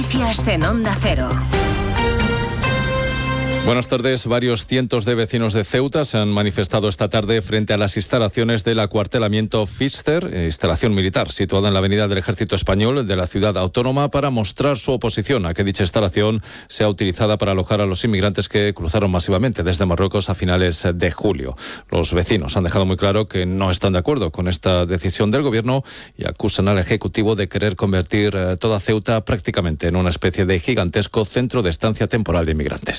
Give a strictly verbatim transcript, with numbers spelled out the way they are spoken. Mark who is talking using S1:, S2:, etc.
S1: Noticias en Onda Cero.
S2: Buenas tardes. Varios cientos de vecinos de Ceuta se han manifestado esta tarde frente a las instalaciones del acuartelamiento Fister, instalación militar situada en la avenida del Ejército Español de la ciudad autónoma, para mostrar su oposición a que dicha instalación sea utilizada para alojar a los inmigrantes que cruzaron masivamente desde Marruecos a finales de julio. Los vecinos han dejado muy claro que no están de acuerdo con esta decisión del gobierno y acusan al Ejecutivo de querer convertir toda Ceuta prácticamente en una especie de gigantesco centro de estancia temporal de inmigrantes.